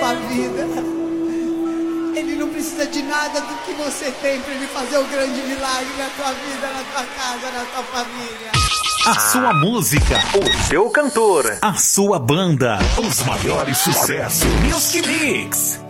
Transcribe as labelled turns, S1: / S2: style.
S1: tua vida. Ele não precisa de nada do que você tem para ele fazer o grande milagre na tua vida, na tua casa, na tua família.
S2: A sua música,
S3: o seu cantor,
S2: a sua banda, os maiores sucessos. Music Mix.